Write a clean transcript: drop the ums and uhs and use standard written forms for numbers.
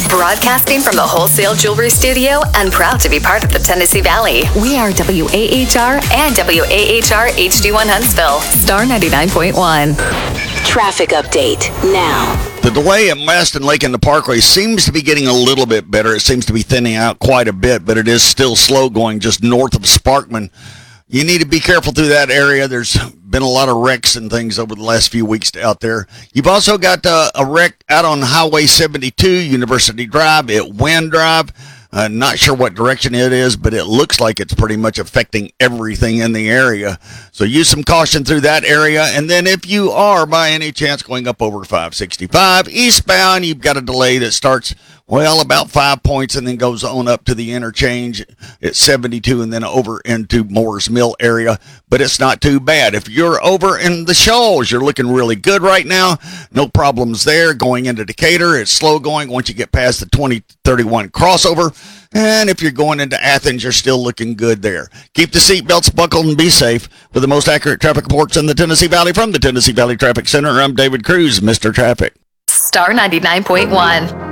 Broadcasting from the Wholesale Jewelry Studio and proud to be part of the Tennessee Valley. We are WAHR and WAHR HD1 Huntsville. Star 99.1. Traffic update now. The delay at West and Lake and the Parkway seems to be getting a little bit better. It seems to be thinning out quite a bit, but it is still slow going just north of Sparkman. You need to be careful through that area. There's been a lot of wrecks and things over the last few weeks out there. You've also got a wreck out on Highway 72, University Drive at Wind Drive. Not sure what direction it is, but it looks like it's pretty much affecting everything in the area. So use some caution through that area. And then if you are, by any chance, going up over 565 eastbound, you've got a delay that starts, well, about 5 points and then goes on up to the interchange at 72 and then over into Moore's Mill area. But it's not too bad. If you're over in the Shoals, you're looking really good right now. No problems there. Going into Decatur, it's slow going once you get past the 2031 crossover. And if you're going into Athens, you're still looking good there. Keep the seatbelts buckled and be safe. For the most accurate traffic reports in the Tennessee Valley from the Tennessee Valley Traffic Center, I'm David Cruz, Mr. Traffic. Star 99.1.